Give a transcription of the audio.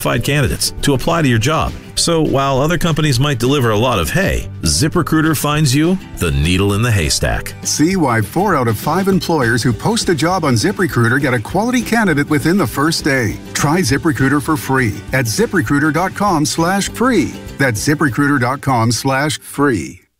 candidates to apply to your job. So while other companies might deliver a lot of hay, ZipRecruiter finds you the needle in the haystack. See why 4 out of 5 employers who post a job on ZipRecruiter get a quality candidate within the first day. Try ZipRecruiter for free at ZipRecruiter.com/free. That's ZipRecruiter.com/free.